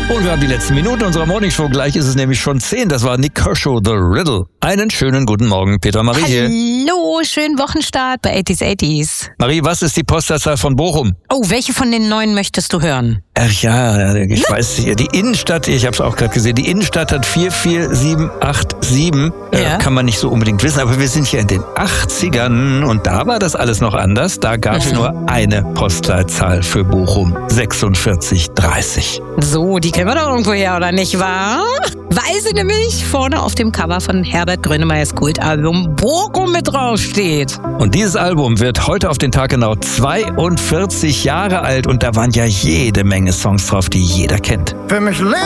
Und wir haben die letzten Minuten unserer Morningshow. Gleich ist es nämlich schon 10. Das war Nick Kershaw, The Riddle. Einen schönen guten Morgen, Petra Marie hier. Hallo, schönen Wochenstart bei 80s. Marie, was ist die Postleitzahl von Bochum? Oh, welche von den 9 möchtest du hören? Ach ja, ich weiß nicht. Die Innenstadt, ich habe es auch gerade gesehen, die Innenstadt hat 44787. Ja. Kann man nicht so unbedingt wissen, aber wir sind hier in den 80ern und da war das alles noch anders. Da gab es nur eine Postleitzahl für Bochum, 4630. So, die kennen wir doch irgendwo her, oder nicht wahr? Weil sie nämlich vorne auf dem Cover von Herbert Grönemeyers Kultalbum Bochum mit draufsteht. Und dieses Album wird heute auf den Tag genau 42 Jahre alt und da waren ja jede Menge Songs drauf, die jeder kennt. Für mich